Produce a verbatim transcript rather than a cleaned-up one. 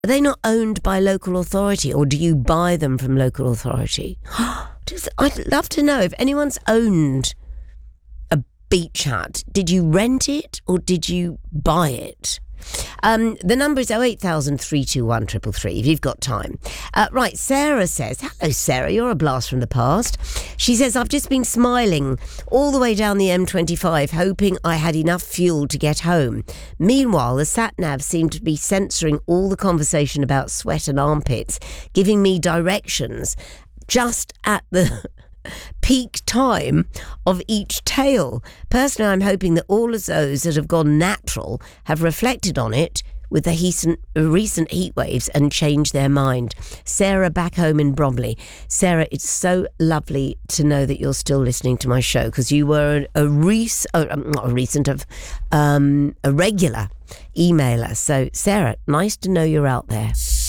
Are they not owned by local authority, or do you buy them from local authority? Just, I'd love to know if anyone's owned a beach hut. Did you rent it or did you buy it? Um, the number is oh eight thousand, three two one, three three three if you've got time. Uh, right, Sarah says, hello Sarah, you're a blast from the past. She says, I've just been smiling all the way down the M twenty-five, hoping I had enough fuel to get home. Meanwhile, the sat-nav seemed to be censoring all the conversation about sweat and armpits, giving me directions just at the peak time of each tale. Personally, I'm hoping that all of those that have gone natural have reflected on it with the recent, recent heat waves and changed their mind. Sarah, back home in Bromley. Sarah, it's so lovely to know that you're still listening to my show, because you were a, a, rec- oh, not a recent, of um, a regular emailer. So, Sarah, nice to know you're out there.